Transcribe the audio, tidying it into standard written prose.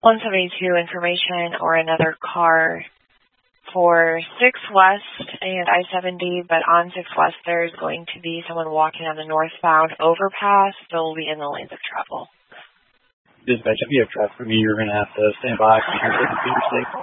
172 information or another car for 6 West and I-70, but on 6 West there's going to be someone walking on the northbound overpass. They'll be in the lanes of travel. Dispatch, if you have traffic for me, you're going to have to stand by for your safety.